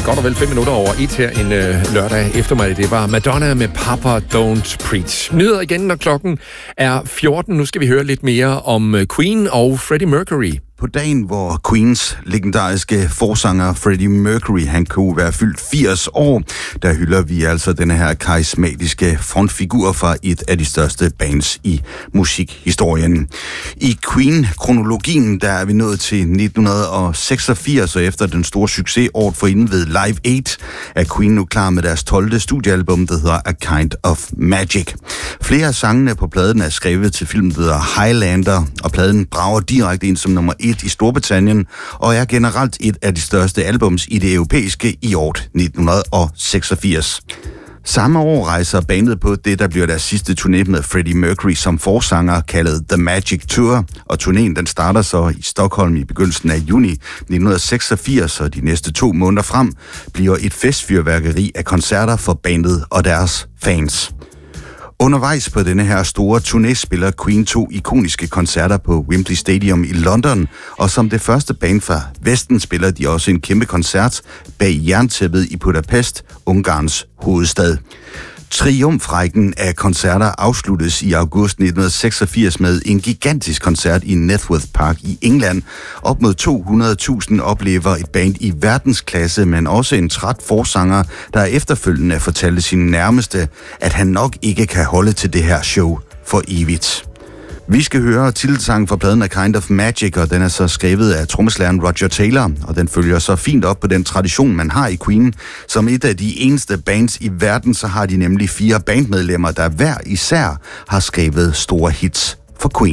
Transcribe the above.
godt og vel 5 minutter over 1 her en lørdag eftermiddag. Det var Madonna med Papa Don't Preach. Nyheder igen, når klokken er 14. Nu skal vi høre lidt mere om Queen og Freddie Mercury. På dagen, hvor Queens legendariske forsanger Freddie Mercury, han kunne være fyldt 80 år, der hylder vi altså denne her karismatiske frontfigur fra et af de største bands i musikhistorien. I Queen-kronologien, der er vi nået til 1986, og efter den store succes året forinden ved Live Aid, er Queen nu klar med deres 12. studiealbum, der hedder A Kind of Magic. Flere af sangene på pladen er skrevet til filmen, der hedder Highlander, og pladen brager direkte ind som nummer 1 i Storbritannien, og er generelt et af de største albums i det europæiske i år 1986. Samme år rejser bandet på det, der bliver deres sidste turné med Freddie Mercury som forsanger, kaldet The Magic Tour, og turnéen den starter så i Stockholm i begyndelsen af juni 1986, og de næste 2 måneder frem bliver et festfyrværkeri af koncerter for bandet og deres fans. Undervejs på denne her store turné spiller Queen 2 ikoniske koncerter på Wembley Stadium i London, og som det første band fra Vesten spiller de også en kæmpe koncert bag jerntæppet i Budapest, Ungarns hovedstad. Triumfrækken af koncerter afsluttes i august 1986 med en gigantisk koncert i Networth Park i England. Op mod 200.000 oplever et band i verdensklasse, men også en træt forsanger, der efterfølgende fortalte sine nærmeste, at han nok ikke kan holde til det her show for evigt. Vi skal høre titelsangen fra pladen A Kind of Magic, og den er så skrevet af trommeslageren Roger Taylor, og den følger så fint op på den tradition, man har i Queen. Som et af de eneste bands i verden, så har de nemlig 4 bandmedlemmer, der hver især har skrevet store hits for Queen.